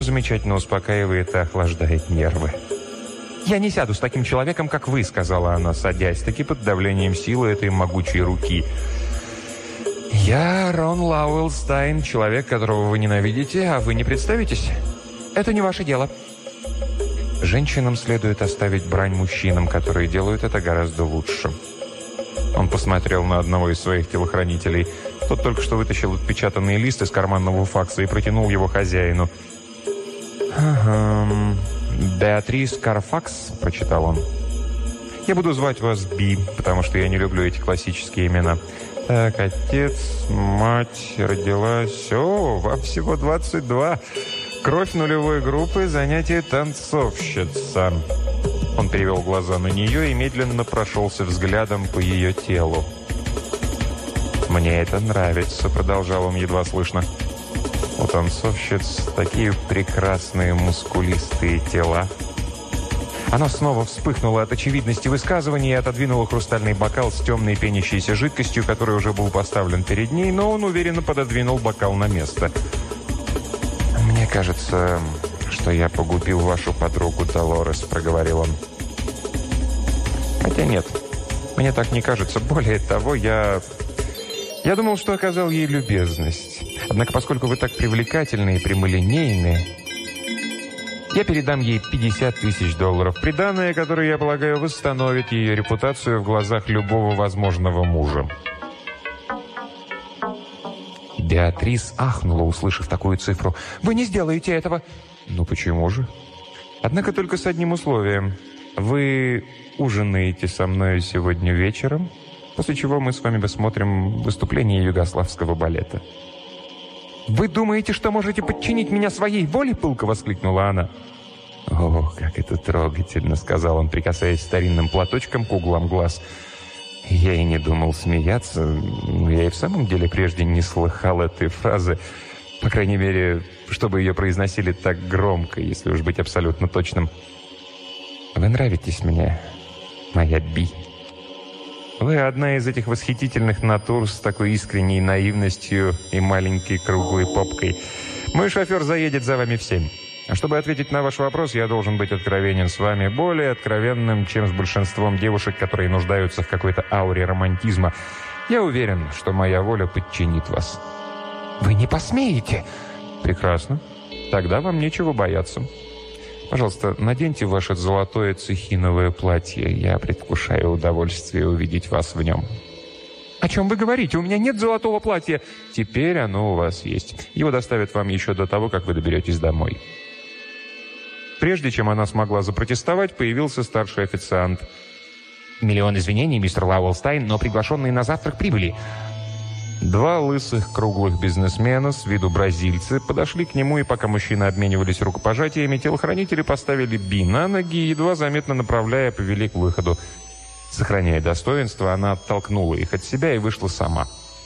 замечательно успокаивает и охлаждает нервы. «Я не сяду с таким человеком, как вы», — сказала она, садясь, таки под давлением силы этой могучей руки. «Я Рон Лауэлстайн, человек, которого вы ненавидите, а вы не представитесь? Это не ваше дело». Женщинам следует оставить брань мужчинам, которые делают это гораздо лучше. Он посмотрел на одного из своих телохранителей. Тот только что вытащил отпечатанный лист из карманного факса и протянул его хозяину. «Беатрис Карфакс», — прочитал он. «Я буду звать вас Би, потому что я не люблю эти классические имена. Так, отец, мать, родилась... О, вам всего 22. Кровь нулевой группы, занятие танцовщица». Он перевел глаза на нее и медленно прошелся взглядом по ее телу. «Мне это нравится», — продолжал он едва слышно. «У танцовщиц такие прекрасные мускулистые тела». Она снова вспыхнула от очевидности высказывания и отодвинула хрустальный бокал с темной пенящейся жидкостью, который уже был поставлен перед ней, но он уверенно пододвинул бокал на место. «Мне кажется, что я погубил вашу подругу Долорес», — проговорил он. «Хотя нет, мне так не кажется. Более того, я думал, что оказал ей любезность. Однако, поскольку вы так привлекательны и прямолинейны, я передам ей $50 000, приданое, которое, я полагаю, восстановит ее репутацию в глазах любого возможного мужа». Беатрис ахнула, услышав такую цифру. «Вы не сделаете этого!» «Ну почему же? Однако только с одним условием. Вы ужинаете со мной сегодня вечером, после чего мы с вами посмотрим выступление югославского балета». «Вы думаете, что можете подчинить меня своей воле?» — пылко воскликнула она. «О, как это трогательно!» — сказал он, прикасаясь старинным платочком к углам глаз. Я и не думал смеяться, но я и в самом деле прежде не слыхал этой фразы, по крайней мере, чтобы ее произносили так громко, если уж быть абсолютно точным. «Вы нравитесь мне, моя Би. Вы одна из этих восхитительных натур с такой искренней наивностью и маленькой круглой попкой. Мой шофер заедет за вами в 7. А чтобы ответить на ваш вопрос, я должен быть откровенен с вами, более откровенным, чем с большинством девушек, которые нуждаются в какой-то ауре романтизма. Я уверен, что моя воля подчинит вас». «Вы не посмеете!» «Прекрасно. Тогда вам нечего бояться. Пожалуйста, наденьте ваше золотое цехиновое платье. Я предвкушаю удовольствие увидеть вас в нем». «О чем вы говорите? У меня нет золотого платья!» «Теперь оно у вас есть. Его доставят вам еще до того, как вы доберетесь домой». Прежде чем она смогла запротестовать, появился старший официант. «Миллион извинений, мистер Лауэлстайн, но приглашенные на завтрак прибыли». Два лысых круглых бизнесмена, с виду бразильцы, подошли к нему, и пока мужчины обменивались рукопожатиями, телохранители поставили Би на ноги и, едва заметно направляя, повели к выходу. Сохраняя достоинство, она оттолкнула их от себя и вышла сама.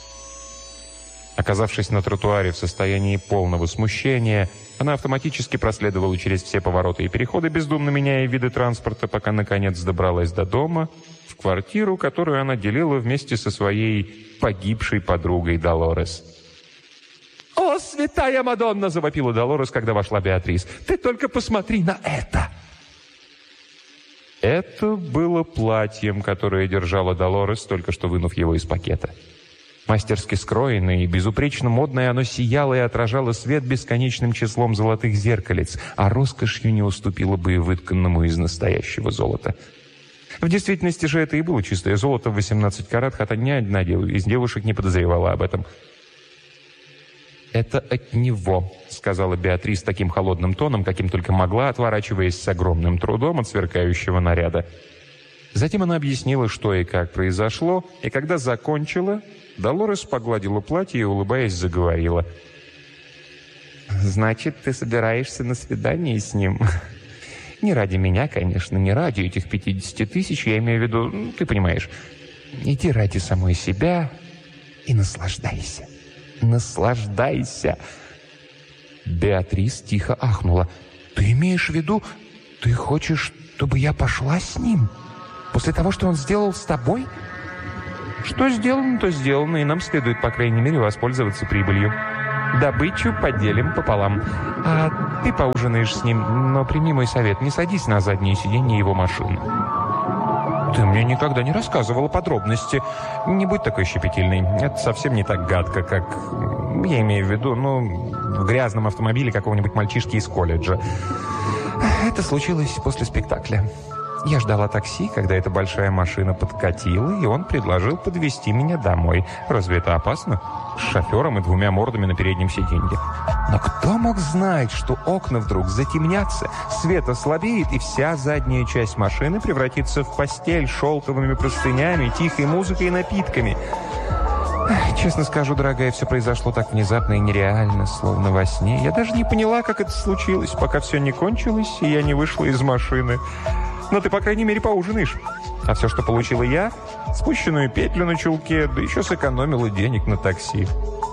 Оказавшись на тротуаре в состоянии полного смущения, она автоматически проследовала через все повороты и переходы, бездумно меняя виды транспорта, пока, наконец, добралась до дома, в квартиру, которую она делила вместе со своей погибшей подругой Долорес. «О, святая Мадонна!» — завопила Долорес, когда вошла Беатрис. «Ты только посмотри на это!» Это было платьем, которое держала Долорес, только что вынув его из пакета. Мастерски скроенное и безупречно модное, оно сияло и отражало свет бесконечным числом золотых зеркалец, а роскошью не уступило бы и вытканному из настоящего золота. В действительности же это и было чистое золото в 18 карат, хотя ни одна из девушек не подозревала об этом. «Это от него», — сказала Беатрис таким холодным тоном, каким только могла, отворачиваясь с огромным трудом от сверкающего наряда. Затем она объяснила, что и как произошло, и когда закончила, Долорес погладила платье и, улыбаясь, заговорила. «Значит, ты собираешься на свидание с ним?» «Не ради меня, конечно, не ради этих 50 000, я имею в виду, ты понимаешь. Иди ради самой себя и наслаждайся. Наслаждайся!» Беатрис тихо ахнула. «Ты имеешь в виду, ты хочешь, чтобы я пошла с ним? После того, что он сделал с тобой?» «Что сделано, то сделано, и нам следует, по крайней мере, воспользоваться прибылью». Добычу поделим пополам. А ты поужинаешь с ним, но прими мой совет, не садись на заднее сиденье его машины. Ты мне никогда не рассказывала подробности. Не будь такой щепетильной. Это совсем не так гадко, как... Я имею в виду, в грязном автомобиле какого-нибудь мальчишки из колледжа. Это случилось после спектакля. Я ждала такси, когда эта большая машина подкатила, и он предложил подвезти меня домой. Разве это опасно? С шофером и 2 мордами на переднем сиденье. Но кто мог знать, что окна вдруг затемнятся, свет ослабеет, и вся задняя часть машины превратится в постель с шелковыми простынями, тихой музыкой и напитками? Честно скажу, дорогая, все произошло так внезапно и нереально, словно во сне. Я даже не поняла, как это случилось, пока все не кончилось, и я не вышла из машины. Но ты, по крайней мере, поужинаешь. А все, что получила я, спущенную петлю на чулке, да еще сэкономила денег на такси.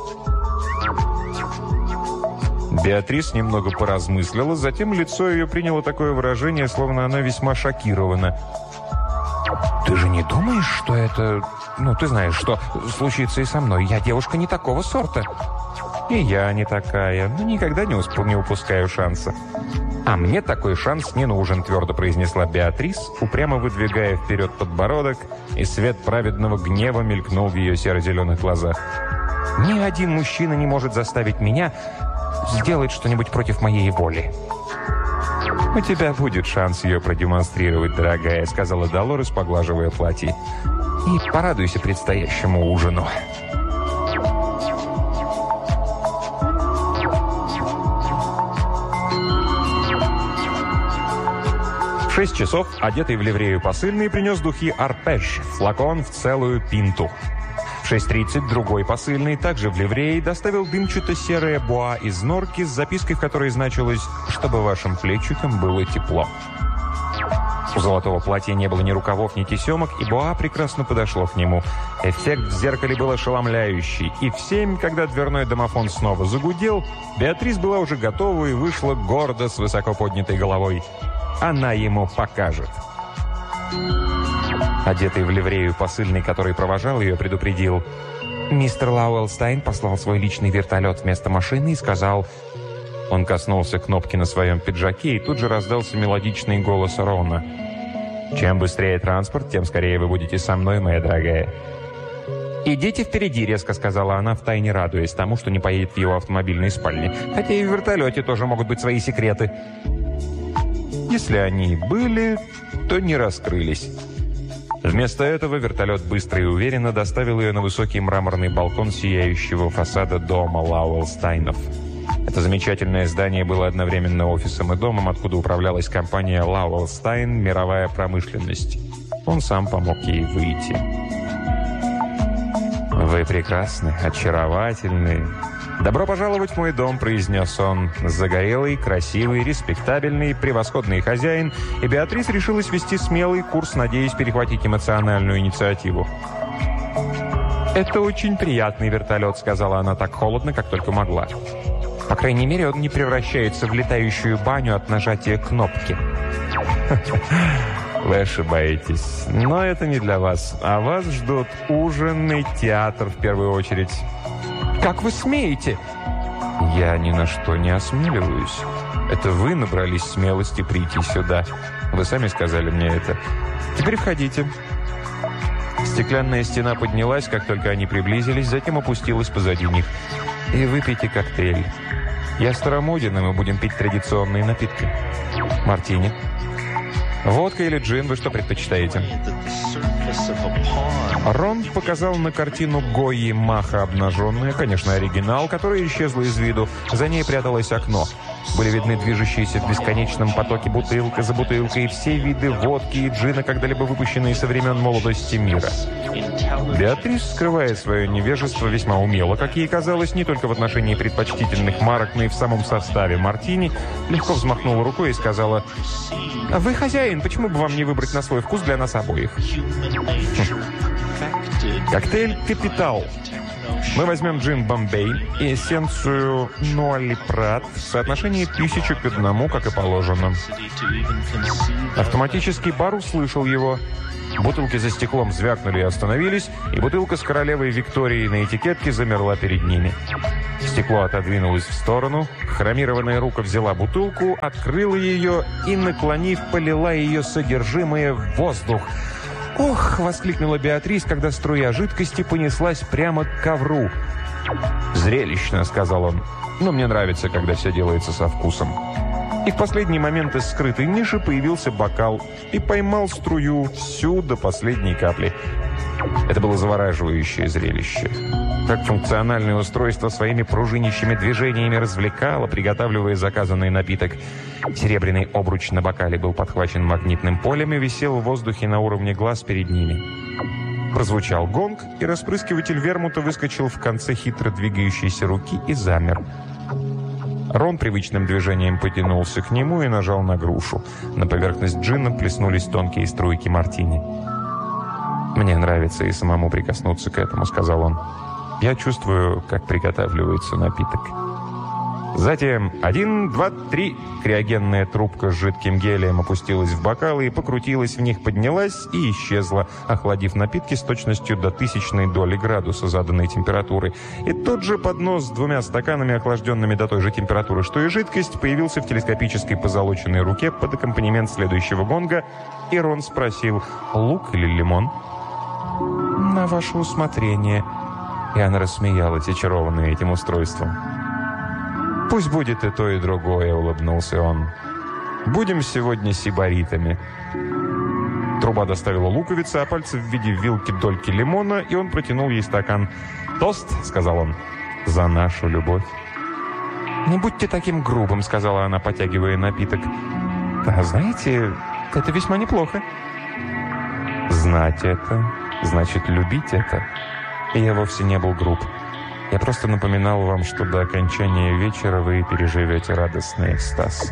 Беатрис немного поразмыслила, затем лицо ее приняло такое выражение, словно она весьма шокирована. «Ты же не думаешь, что это... ты знаешь, что случится и со мной? Я девушка не такого сорта». «И я не такая, но никогда не упускаю шанса». «А мне такой шанс не нужен», – твердо произнесла Беатрис, упрямо выдвигая вперед подбородок, и свет праведного гнева мелькнул в ее серо-зеленых глазах. «Ни один мужчина не может заставить меня сделать что-нибудь против моей воли». «У тебя будет шанс ее продемонстрировать, дорогая», – сказала Долорес, поглаживая платье. «И порадуйся предстоящему ужину». В 6 часов, одетый в ливрею посыльный, принес духи «Арпеж», флакон в целую пинту. В 6:30 другой посыльный, также в ливреи, доставил дымчато-серое буа из норки с запиской, в которой значилось «Чтобы вашим плечикам было тепло». У золотого платья не было ни рукавов, ни тесемок, и буа прекрасно подошло к нему. Эффект в зеркале был ошеломляющий, и в 7, когда дверной домофон снова загудел, Беатрис была уже готова и вышла гордо с высоко поднятой головой. Она ему покажет. Одетый в ливрею посыльный, который провожал ее, предупредил: «Мистер Лауэлстайн послал свой личный вертолет вместо машины и сказал...» Он коснулся кнопки на своем пиджаке, и тут же раздался мелодичный голос Рона. «Чем быстрее транспорт, тем скорее вы будете со мной, моя дорогая». «Идите впереди», — резко сказала она, втайне радуясь тому, что не поедет в его автомобильной спальне. Хотя и в вертолете тоже могут быть свои секреты. Если они и были, то не раскрылись. Вместо этого вертолет быстро и уверенно доставил ее на высокий мраморный балкон сияющего фасада дома Лауэлстайнов. Это замечательное здание было одновременно офисом и домом, откуда управлялась компания «Лауэлстайн. Мировая промышленность». Он сам помог ей выйти. «Вы прекрасны, очаровательны. Добро пожаловать в мой дом», — произнес он. Загорелый, красивый, респектабельный, превосходный хозяин, и Беатрис решилась вести смелый курс, надеясь перехватить эмоциональную инициативу. «Это очень приятный вертолет», — сказала она так холодно, как только могла. «По крайней мере, он не превращается в летающую баню от нажатия кнопки». «Вы ошибаетесь. Но это не для вас. А вас ждут ужин и театр в первую очередь». «Как вы смеете?» «Я ни на что не осмеливаюсь. Это вы набрались смелости прийти сюда. Вы сами сказали мне это. Теперь входите». Стеклянная стена поднялась, как только они приблизились, затем опустилась позади них. «И выпейте коктейль. Я старомоден, и мы будем пить традиционные напитки. Мартини. Водка или джин, вы что предпочитаете?» Рон показал на картину Гойи Маха обнаженная, конечно, оригинал, которая исчезла из виду. За ней пряталось окно. Были видны движущиеся в бесконечном потоке бутылка за бутылкой и все виды водки и джина, когда-либо выпущенные со времен молодости мира. Беатрис, скрывая свое невежество, весьма умело, как ей казалось, не только в отношении предпочтительных марок, но и в самом составе мартини, легко взмахнула рукой и сказала: «Вы хозяин, почему бы вам не выбрать на свой вкус для нас обоих?» Коктейль «Капитал». Мы возьмем джин Бомбей и эссенцию Нуали Прат в соотношении 1000 к 1, как и положено». Автоматический бар услышал его. Бутылки за стеклом звякнули и остановились, и бутылка с королевой Викторией на этикетке замерла перед ними. Стекло отодвинулось в сторону, хромированная рука взяла бутылку, открыла ее и, наклонив, полила ее содержимое в воздух. «Ох!» — воскликнула Беатрис, когда струя жидкости понеслась прямо к ковру. «Зрелищно», — сказал он, — «но мне нравится, когда все делается со вкусом». И в последний момент из скрытой ниши появился бокал и поймал струю всю до последней капли. Это было завораживающее зрелище. Как функциональное устройство своими пружинящими движениями развлекало, приготавливая заказанный напиток. Серебряный обруч на бокале был подхвачен магнитным полем и висел в воздухе на уровне глаз перед ними. Прозвучал гонг, и распрыскиватель вермута выскочил в конце хитро двигающейся руки и замер. Рон привычным движением потянулся к нему и нажал на грушу. На поверхность джина плеснулись тонкие струйки мартини. «Мне нравится и самому прикоснуться к этому», — сказал он. «Я чувствую, как приготавливается напиток». Затем 1, 2, 3. Криогенная трубка с жидким гелием опустилась в бокалы и покрутилась в них, поднялась и исчезла, охладив напитки с точностью до 0,000 доли градуса заданной температуры. И тот же поднос с 2 стаканами, охлажденными до той же температуры, что и жидкость, появился в телескопической позолоченной руке под аккомпанемент следующего гонга, и Рон спросил: «Лук или лимон?» «На ваше усмотрение». И она рассмеялась, очарованная этим устройством. «Пусть будет и то, и другое», — улыбнулся он. «Будем сегодня сибаритами». Труба доставила луковицы, а пальцы в виде вилки дольки лимона, и он протянул ей стакан. «Тост», — сказал он, — «за нашу любовь». «Не будьте таким грубым», — сказала она, потягивая напиток. «А знаете, это весьма неплохо». «Знать это, значит любить это». И я вовсе не был груб. Я просто напоминал вам, что до окончания вечера вы переживете радостный экстаз.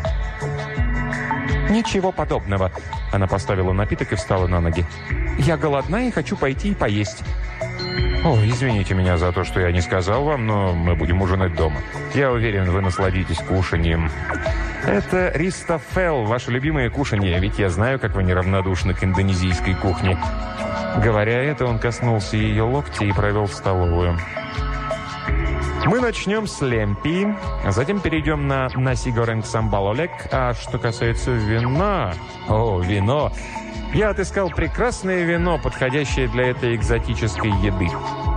«Ничего подобного». Она поставила напиток и встала на ноги. «Я голодна и хочу пойти и поесть». «О, извините меня за то, что я не сказал вам, но мы будем ужинать дома. Я уверен, вы насладитесь кушанием». «Это ристофел, ваше любимое кушанье, ведь я знаю, как вы неравнодушны к индонезийской кухне». Говоря это, он коснулся ее локтя и провел в столовую. «Мы начнем с лемпи, а затем перейдем на наси горенг самбал олек. А что касается вина... О, вино! Я отыскал прекрасное вино, подходящее для этой экзотической еды.